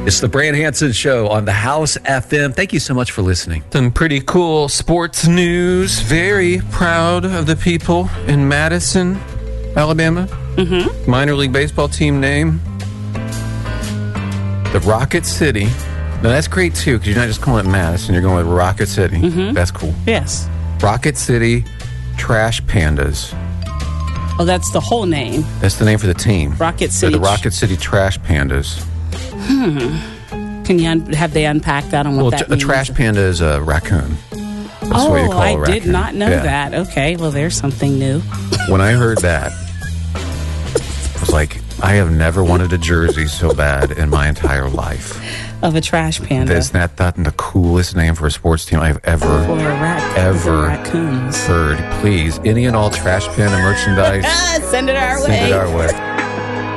It's the Brand Hansen Show on the House FM. Thank you so much for listening. Some pretty cool sports news. Very proud of the people in Madison, Alabama. Mm-hmm. Minor league baseball team name, the Rocket City. Now that's great too, because you're not just calling it Madison, you're going with Rocket City. Mm-hmm. That's cool. Yes. Rocket City Trash Pandas. Oh, that's the whole name. That's the name for the team. Rocket City. They're the Rocket City Trash Pandas. Can you have they unpack that on what that means? A trash panda is a raccoon. That's what you call a raccoon. I did not know that. Okay, well, there's something new. When I heard that, I was like, I have never wanted a jersey so bad in my entire life. Of a trash panda. Isn't that the coolest name for a sports team I've ever raccoons. heard? Please, any and all trash panda merchandise. Send it our way. Send it our way.